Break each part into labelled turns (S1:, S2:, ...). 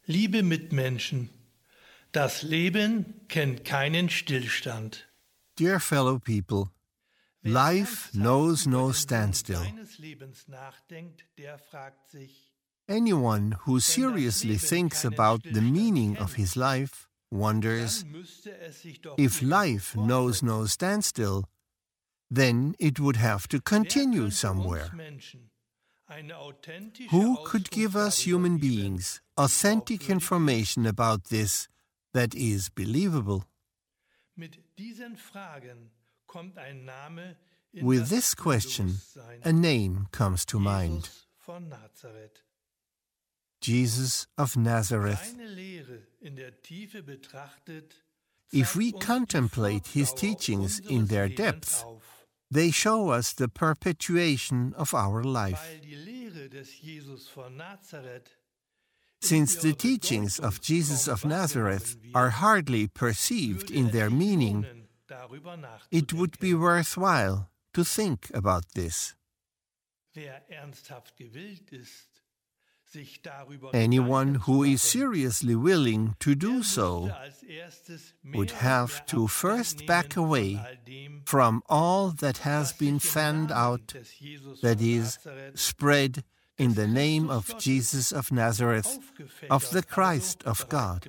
S1: Liebe Mitmenschen, das Leben kennt keinen Stillstand.
S2: Dear fellow people, life knows no standstill. Anyone who seriously thinks about the meaning of his life wonders, if life knows no standstill, then it would have to continue somewhere. Who could give us human beings authentic information about this that is believable? With this question, a name comes to mind. Jesus of Nazareth. If we contemplate his teachings in their depth, they show us the perpetuation of our life. Since the teachings of Jesus of Nazareth are hardly perceived in their meaning, it would be worthwhile to think about this. Anyone who is seriously willing to do so would have to first back away from all that has been fanned out, that is, spread in the name of Jesus of Nazareth, of the Christ of God.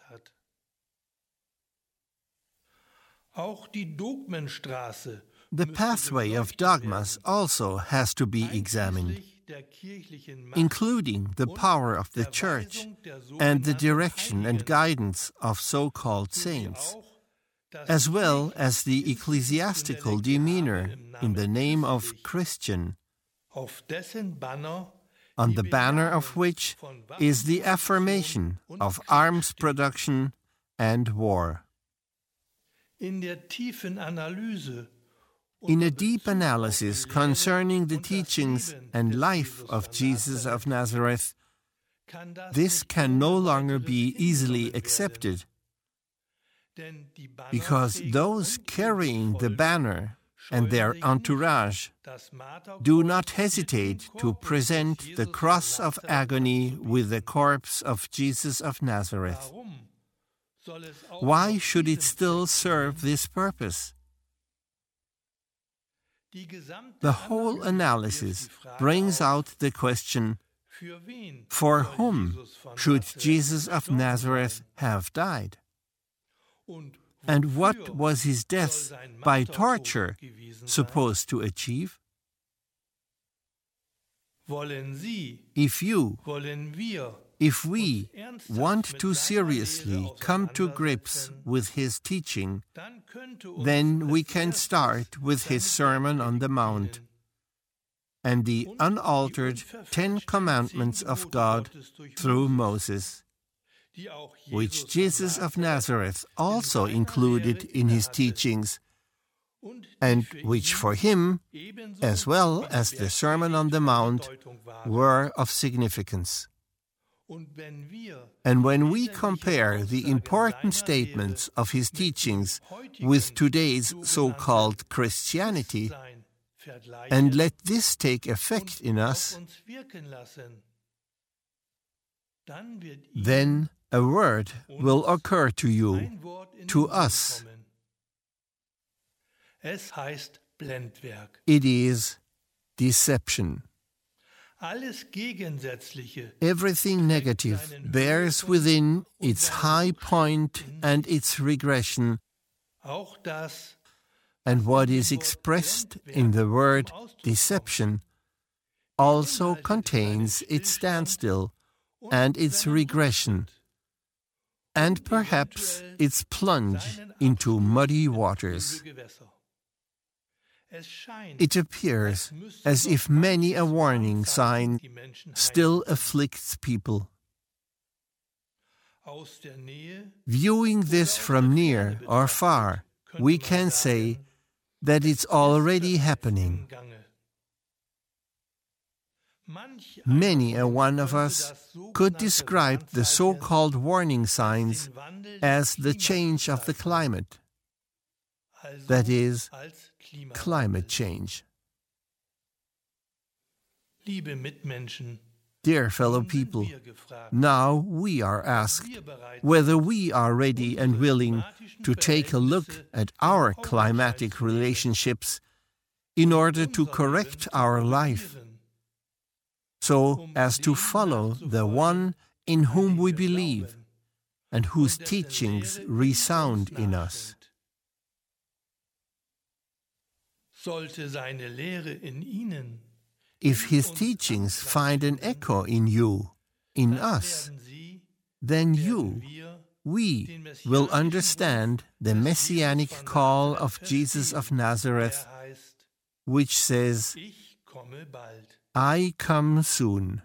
S2: The pathway of dogmas also has to be examined, including the power of the Church and the direction and guidance of so-called saints, as well as the ecclesiastical demeanor in the name of Christian, on the banner of which is the affirmation of arms production and war. In a deep analysis concerning the teachings and life of Jesus of Nazareth, this can no longer be easily accepted, because those carrying the banner and their entourage do not hesitate to present the cross of agony with the corpse of Jesus of Nazareth. Why should it still serve this purpose? The whole analysis brings out the question, for whom should Jesus of Nazareth have died? And what was his death by torture supposed to achieve? If we want to seriously come to grips with his teaching, then we can start with his Sermon on the Mount and the unaltered 10 Commandments of God through Moses, which Jesus of Nazareth also included in his teachings, and which for him, as well as the Sermon on the Mount, were of significance. And when we compare the important statements of his teachings with today's so-called Christianity, and let this take effect in us, then a word will occur to you, to us. It is deception. Everything negative bears within its high point and its regression, and what is expressed in the word deception also contains its standstill and its regression, and perhaps its plunge into muddy waters. It appears as if many a warning sign still afflicts people. Viewing this from near or far, we can say that it's already happening. Many a one of us could describe the so-called warning signs as the change of the climate. That is, climate change. Dear fellow people, now we are asked whether we are ready and willing to take a look at our climatic relationships in order to correct our life, so as to follow the one in whom we believe and whose teachings resound in us. If his teachings find an echo in you, in us, then we will understand the messianic call of Jesus of Nazareth, which says, I come soon.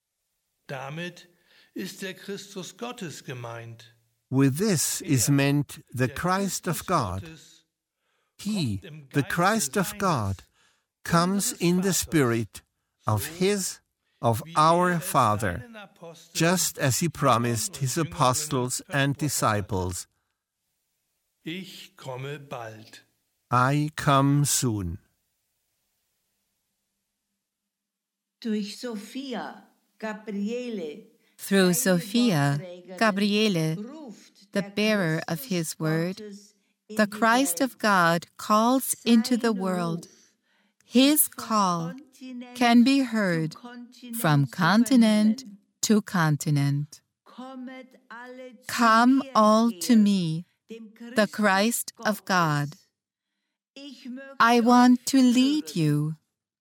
S2: With this is meant the Christ of God. He, the Christ of God, comes in the Spirit of our Father, just as he promised his apostles and disciples. I come soon.
S3: Through Sophia, Gabriele, the bearer of his word, the Christ of God calls into the world. His call can be heard from continent to continent. Come all to me, the Christ of God. I want to lead you.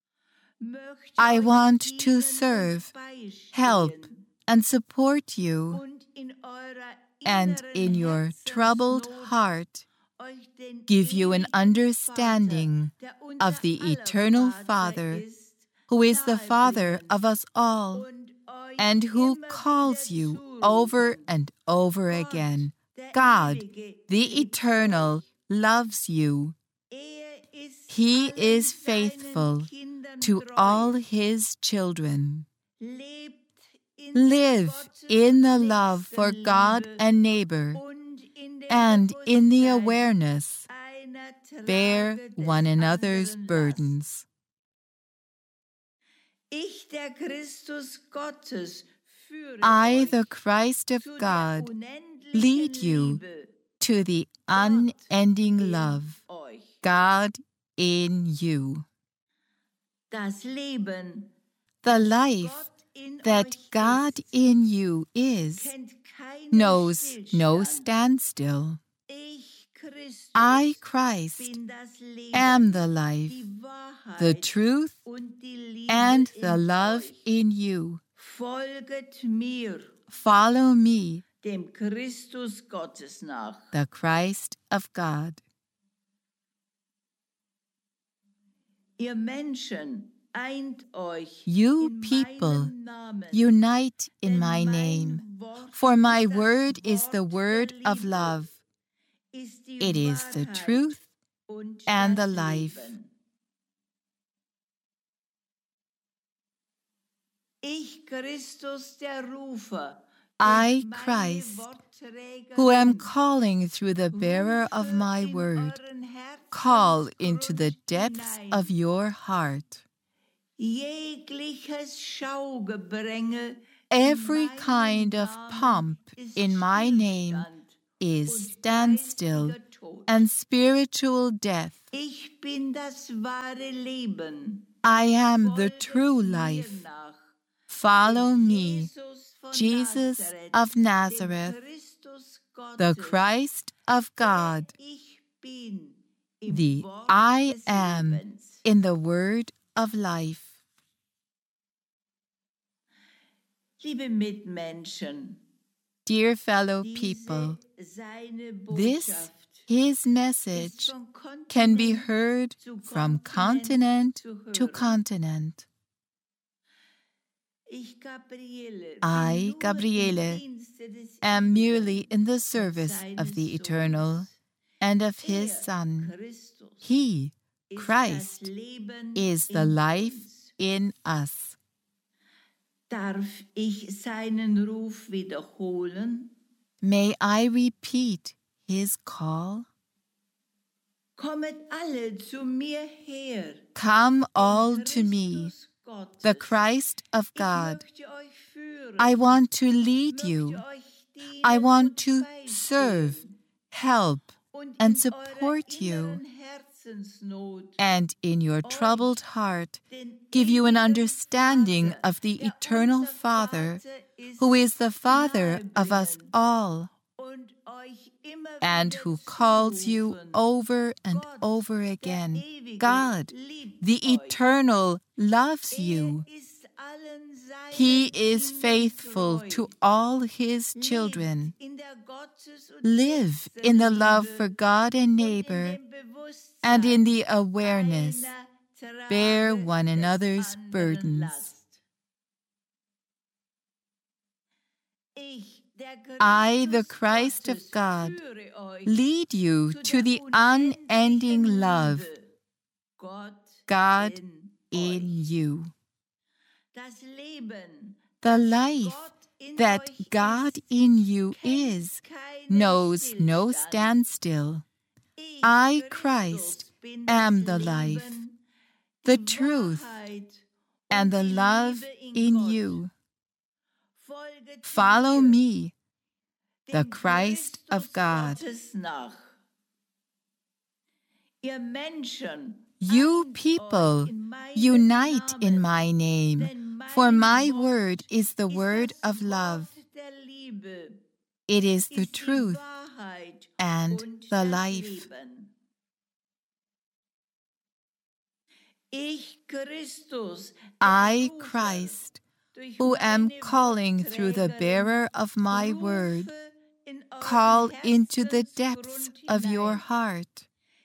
S3: I want to serve, help, and support you, and in your troubled heart, give you an understanding of the eternal Father, who is the Father of us all, and who calls you over and over again. God, the Eternal, loves you. He is faithful to all his children. Live in the love for God and neighbor, and in the awareness, bear one another's burdens. I, the Christ of God, lead you to the unending love, God in you. The life that God in you is knows no standstill. I, Christ, am the life, the truth, and the love in you. Follow me, the Christ of God. You people unite in my name, for my word is the word of love. It is the truth and the life. I, Christ, who am calling through the bearer of my word, call into the depths of your heart. Every kind of pomp in my name is standstill and spiritual death. I am the true life. Follow me, Jesus of Nazareth, the Christ of God, the I am in the word of life. Dear fellow people, this, his message, can be heard from continent to continent. I, Gabriele, am merely in the service of the Eternal and of his Son. He, Christ, is the life in us.
S4: Darf ich seinen Ruf wiederholen?
S3: May I repeat his call?
S4: Kommet alle zu mir her.
S3: Come all to me, the Christ of God. I want to lead you. I want to serve, help, and support you, and in your troubled heart give you an understanding of the eternal Father, who is the Father of us all, and who calls you over and over again. God, the Eternal, loves you. He is faithful to all His children. Live in the love for God and neighbor, and in the awareness, bear one another's burdens. I, the Christ of God, lead you to the unending love, God in you. The life that God in you is knows no standstill. I, Christ, am the life, the truth, and the love in you. Follow me, the Christ of God. You people, unite in my name, for my word is the word of love. It is the truth and the life. I, Christ, who am calling through the bearer of my word, call into the depths of your heart.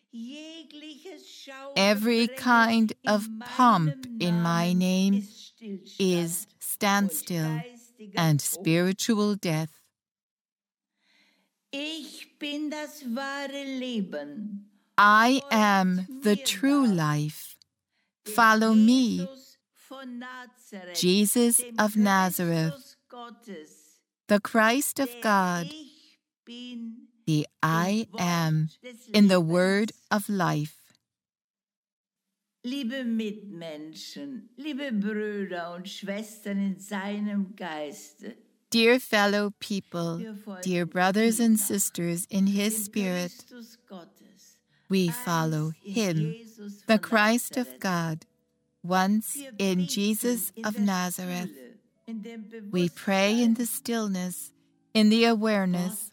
S3: Every kind of pomp in my name is standstill and spiritual death. I am the true life. Follow me, Jesus of Nazareth, the Christ of God, the I am in the word of life.
S4: Liebe Mitmenschen, liebe Brüder und Schwestern in seinem Geiste,
S3: dear fellow people, dear brothers and sisters in His Spirit, we follow Him, the Christ of God, once in Jesus of Nazareth. We pray in the stillness, in the awareness,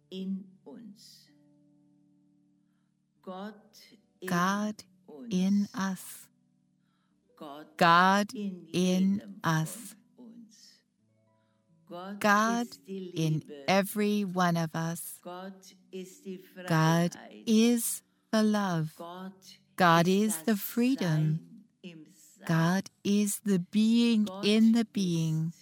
S3: God in us, God in us, God in every one of us. God is the love. God is the freedom. God is the being in the being.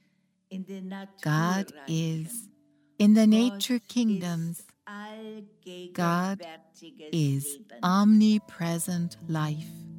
S3: God is in the nature kingdoms. God is omnipresent life.